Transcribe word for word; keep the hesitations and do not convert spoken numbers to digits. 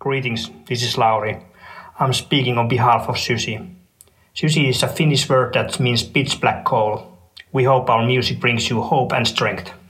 Greetings, this is Lauri. I'm speaking on behalf of Sysi. Sysi is a Finnish word that means pitch black coal. We hope our music brings you hope and strength.